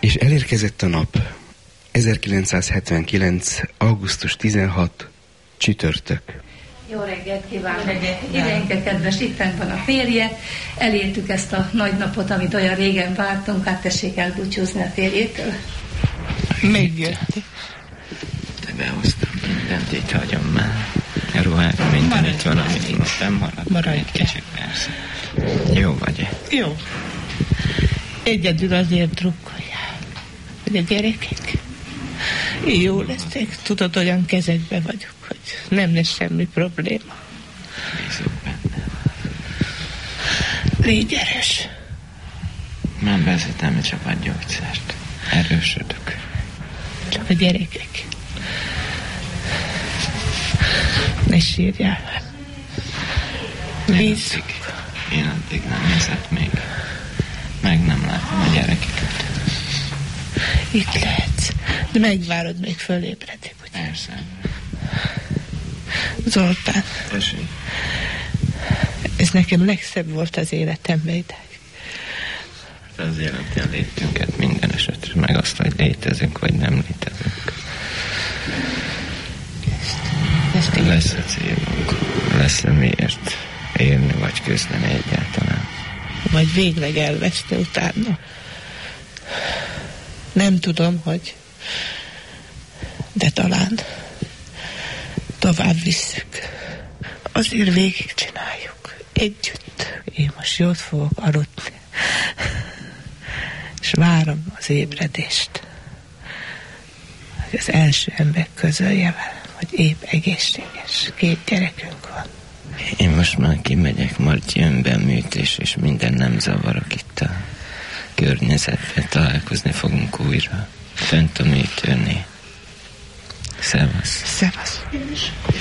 És elérkezett a nap. 1979. augusztus 16. csütörtök. Jó reggelt kívánok! Idejénke kedves, itten van a férje. Elértük ezt a nagy napot, amit olyan régen vártunk, hát tessék elbúcsúzni a férjétől. Megjött. Te behoztam mindent, itt hagyom már. A ruhák, minden itt van, amit most nem marad. Maradj kicsit, persze. Jó vagy-e? Jó. Egyedül azért drukkoljál, hogy a gyerekek jó leszek. Tudod, olyan kezekbe vagyok, hogy nem lesz semmi probléma. Bízok benne. Légy erős. Nem vezetem csak a gyógyszert. Erősödök. Csak a gyerekek. Ne sírjál. Bízzuk. Én addig nem nézett még. Meg nem látom a gyerekeket. Itt lehetsz. De megvárod, még fölébredik, ugye? Persze. Zoltán. Tessék. Ez nekem legszebb volt az életemben idáig. Az jelenti a létünket minden esetre, meg azt, hogy létezünk, vagy nem létezünk. Lesz a célunk. Lesz-e miért élni, vagy küzdeni egyáltalán. Vagy végleg elveszte utána. Nem tudom, hogy, de talán tovább visszük. Azért végigcsináljuk. Együtt. Én most jót fogok aludni. És várom az ébredést. Hogy az első ember közölje velem, hogy épp egészséges. 2 gyerekünk van. Én most már kimegyek, majd jön be a műtés, és minden nem zavarok itt a környezetben. Találkozni fogunk újra. Fönt a műtőnél. Szevasz. Szevasz.